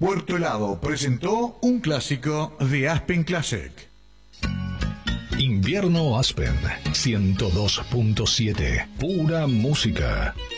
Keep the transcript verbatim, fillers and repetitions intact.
Puerto Helado presentó un clásico de Aspen Classic. Invierno Aspen ciento dos punto siete. Pura música.